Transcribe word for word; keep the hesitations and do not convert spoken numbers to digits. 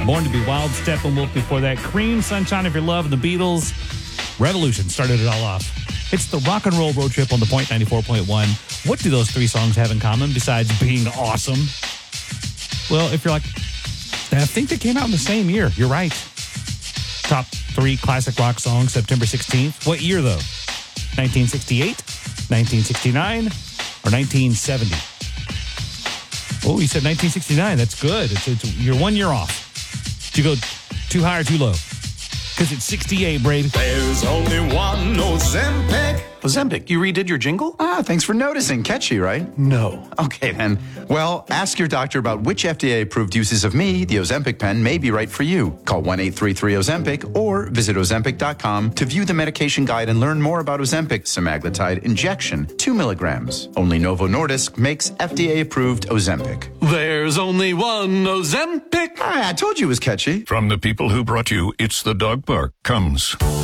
Born to Be Wild, Steppenwolf before that. Cream, Sunshine of Your Love, and the Beatles. Revolution started it all off. It's the Rock and Roll Road Trip on the Point ninety-four point one. What do those three songs have in common besides being awesome? Well, if you're like, I think they came out in the same year. You're right. Top three classic rock songs, September sixteenth. What year, though? nineteen sixty-eight, nineteen sixty-nine, or nineteen seventy? Oh, you said nineteen sixty-nine. That's good. It's, it's, you're one year off. Did you go too high or too low? Because it's sixty-eight, Brady. There's only one Ozempic. Ozempic, you redid your jingle? Ah, thanks for noticing. Catchy, right? No. Okay, then. Well, ask your doctor about which F D A-approved uses of me, the Ozempic pen, may be right for you. Call one eight three three Ozempic or visit Ozempic dot com to view the medication guide and learn more about Ozempic semaglutide injection, two milligrams. Only Novo Nordisk makes F D A-approved Ozempic. There's only one Ozempic. Ah, I told you it was catchy. From the people who brought you It's the Dog Park comes